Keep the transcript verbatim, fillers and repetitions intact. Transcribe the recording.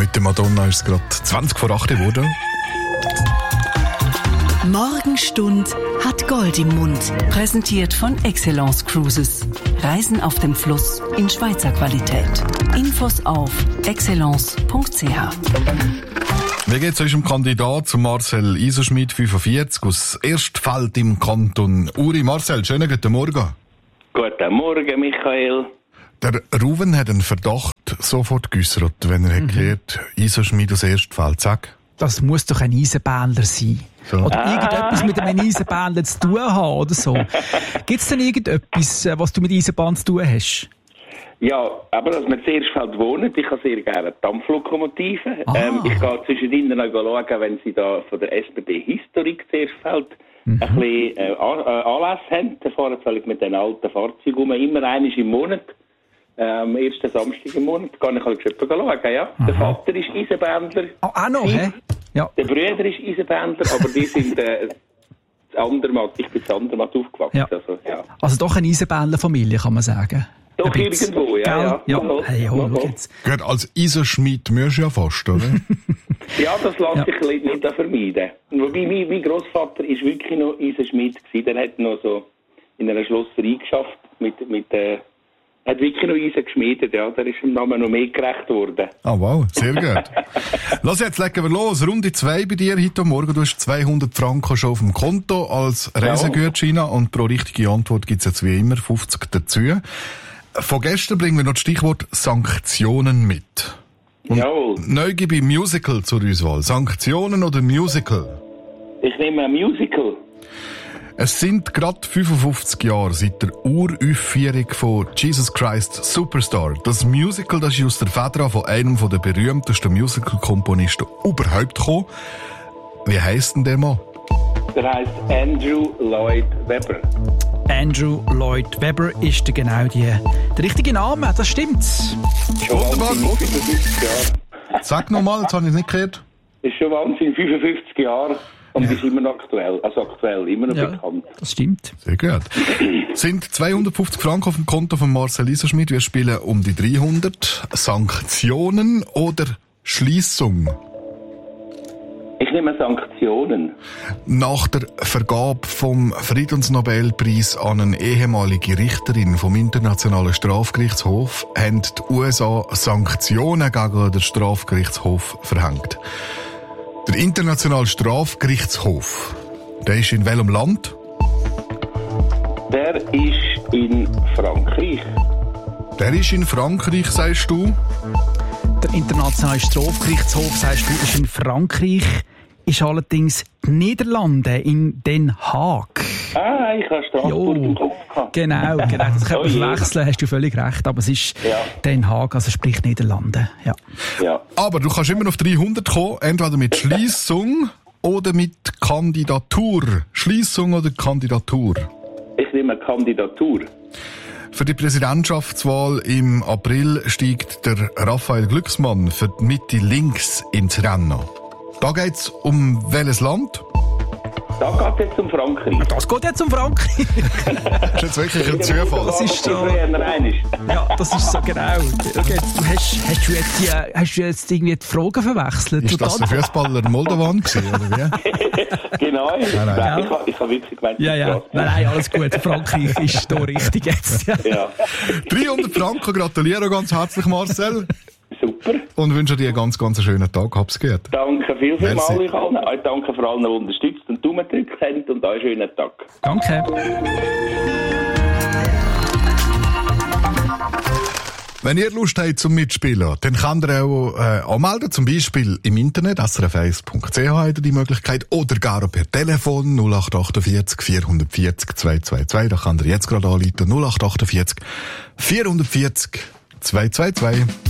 Heute Madonna ist es gerade zwanzig vor acht geworden. Morgenstund hat Gold im Mund. Präsentiert von Excellence Cruises. Reisen auf dem Fluss in Schweizer Qualität. Infos auf excellence punkt c h. Wie geht es unserem Kandidat zu Marcel Iserschmidt, fünfundvierzig, aus Erstfeld im Kanton Uri? Marcel, schönen guten Morgen. Guten Morgen, Michael. Der Ruven hat einen Verdacht sofort geäussert, wenn er mhm. gehört, Iserschmidt aus Erstfeld. Sag. Das muss doch ein Eisenbahner sein. So. Oder ah. irgendetwas mit einem Eisenbahner zu tun haben oder so. Gibt es denn irgendetwas, was du mit Eisenbahn zu tun hast? Ja, aber dass man zuerst halt wohnt, ich habe sehr gerne Dampflokomotiven. Ähm, ich gehe zwischendrin noch schauen, wenn sie da von der S B B Historik zuerst halt mhm. ein bisschen äh, Anlass haben. Dann fahren sie mit den alten Fahrzeugen um, immer einmal im Monat. Am ähm, ersten Samstag im Monat kann ich halt schon schauen, ja. Der Vater ist Eisenbahner. Oh, auch noch, hä? Ja. Der Bruder ist Eisenbahner, aber die sind äh, Andermatt. Ich bin zu Andermatt aufgewachsen. Ja. Also, ja. also doch eine Eisenbahnerfamilie, kann man sagen. Doch irgendwo, ja. ja. ja. ja. Hey, oh, Gut, als Eisenschmied musst du ja fast, oder? Ja, das lässt sich ja. nicht vermeiden. Wobei, mein, mein Grossvater war wirklich noch Eisenschmied gewesen. Der hat noch so in einer Schlosserei geschafft mit, mit äh, Er hat wirklich noch Eisen geschmiedet, ja. Da ist dem Namen noch mehr gerecht worden. Ah, oh, wow, sehr gut. Lass jetzt, legen wir los. Runde zwei bei dir heute Morgen. Du hast zweihundert Franken schon auf dem Konto als Reisegutschein und pro richtige Antwort gibt es jetzt wie immer fünfzig dazu. Von gestern bringen wir noch das Stichwort Sanktionen mit. Und Jawohl. Neu gebe ich Musical zur Auswahl. Sanktionen oder Musical? Ich nehme ein Musical. Es sind gerade fünfundfünfzig Jahre seit der Uraufführung von Jesus Christ Superstar. Das Musical, das ist aus der Feder von einem der berühmtesten Musical-Komponisten überhaupt gekommen. Wie heisst denn der Mann? Der heisst Andrew Lloyd Webber. Andrew Lloyd Webber ist der genau die, der richtige Name, das stimmt. Schon Wunderbar. fünfundfünfzig Jahre. Sag nochmal, jetzt habe ich es nicht gehört. Das ist schon Wahnsinn, fünfundfünfzig Jahre. Und ja. ist immer noch aktuell, also aktuell, immer noch ja, bekannt. Das stimmt. Sehr gut. Sind zweihundertfünfzig Franken auf dem Konto von Marcel Iserschmidt. Wir spielen um die dreihundert. Sanktionen oder Schliessung? Ich nehme Sanktionen. Nach der Vergabe vom Friedensnobelpreis an eine ehemalige Richterin vom Internationalen Strafgerichtshof haben die U S A Sanktionen gegen den Strafgerichtshof verhängt. Der Internationale Strafgerichtshof, der ist in welchem Land? Der ist in Frankreich. Der ist in Frankreich, sagst du? Der Internationale Strafgerichtshof, sagst du, ist in Frankreich, ist allerdings die Niederlande in Den Haag. Ah, ich habe Straßburg im Kopf gehabt. Genau, genau, das kann man verwechseln, hast du völlig recht, aber es ist ja. Den Haag, also sprich Niederlande. Ja. Ja. Aber du kannst immer auf dreihundert kommen, entweder mit Schliessung oder mit Kandidatur. Schliessung oder Kandidatur? Ich nehme Kandidatur. Für die Präsidentschaftswahl im April steigt der Raphael Glucksmann für die Mitte links ins Rennen. Da geht es um welches Land? Da geht es jetzt um Frankreich. Das geht jetzt um Frankreich. Das ist jetzt wirklich ein Zufall. Das ist so. Ja, das ist so genau. Du hast, hast, du jetzt die, hast du jetzt irgendwie die Fragen verwechselt? Ist das der Fußballer Moldovan gewesen, oder wie? Genau. Nein, nein. Ja. Ich, ich habe wirklich gemeint, ja, ja. Nein, nein, alles gut. Frankreich ist da richtig jetzt. Ja. Ja. dreihundert Franken, gratuliere ganz herzlich, Marcel. Super. Und wünsche dir einen ganz, ganz schönen Tag. Hab's gut. Danke viel, viel mal euch allen. Ich danke vor allem, die unterstützt und Daumen gedrückt haben und euch einen schönen Tag. Danke. Wenn ihr Lust habt zum Mitspielen, dann könnt ihr auch äh, anmelden, zum Beispiel im Internet, s r f eins punkt c h habt ihr die Möglichkeit, oder gar per Telefon null acht achtundvierzig vierhundertvierzig zweihundertzweiundzwanzig. Da könnt ihr jetzt gerade anrufen, null acht achtundvierzig vierhundertvierzig zweihundertzweiundzwanzig.